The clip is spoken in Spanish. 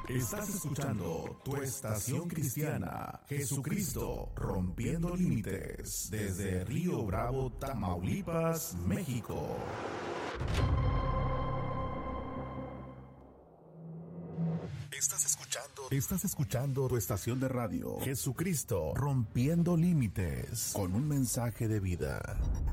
Estás escuchando tu estación cristiana, Jesucristo rompiendo límites, desde Río Bravo, Tamaulipas, México. Estás escuchando tu estación de radio, Jesucristo rompiendo límites, con un mensaje de vida.